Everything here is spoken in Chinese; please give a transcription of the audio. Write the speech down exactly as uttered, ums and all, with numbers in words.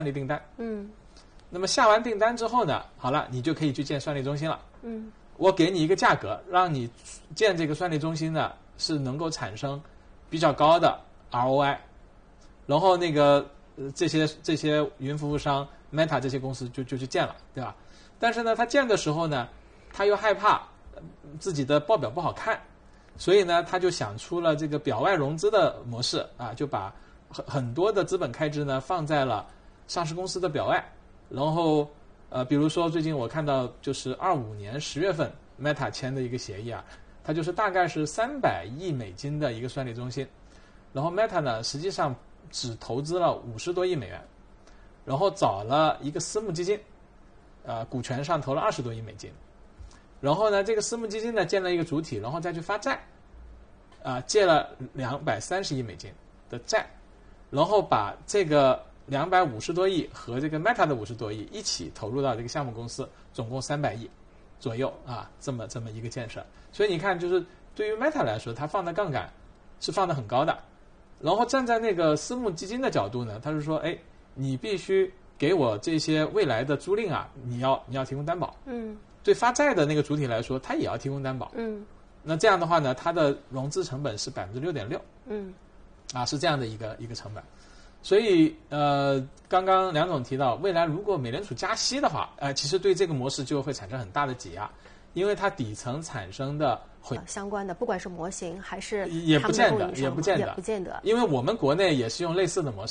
利订单。 嗯， 那么下完订单之后呢，好了，你就可以去建算力中心了。 嗯， 我给你一个价格，让你建这个算力中心呢是能够产生比较高的 R O I， 然后那个、呃、这些这些云服务商 Meta 这些公司就就去建了，对吧？但是呢，他建的时候呢，他又害怕自己的报表不好看，所以呢，他就想出了这个表外融资的模式啊，就把很很多的资本开支呢放在了上市公司的表外，然后呃，比如说最近我看到就是二五年十月份 Meta 签的一个协议啊，它就是大概是三百亿美金的一个算力中心，然后 Meta 呢实际上只投资了五十多亿美元，然后找了一个私募基金，呃，股权上投了二十多亿美金，然后呢，这个私募基金呢建了一个主体，然后再去发债，啊、呃，借了两百三十亿美金的债，然后把这个两百五十多亿和这个 Meta 的五十多亿一起投入到这个项目公司，总共三百亿左右啊，这么这么一个建设。所以你看，就是对于 Meta 来说，它放的杠杆是放的很高的。然后站在那个私募基金的角度呢，他是说，哎，你必须给我这些未来的租赁啊，你要你要提供担保。 嗯。 对发债的那个主体来说，它也要提供担保。 嗯。 那这样的话呢，它的融资成本是百分之六点六。 嗯。 啊，是这样的一个一个成本。所以呃，刚刚梁总提到，未来如果美联储加息的话，呃，其实对这个模式就会产生很大的挤压，因为它底层产生的会相关的，不管是模型还是也不见得，也不见得， 也不见得， 因为我们国内也是用类似的模式。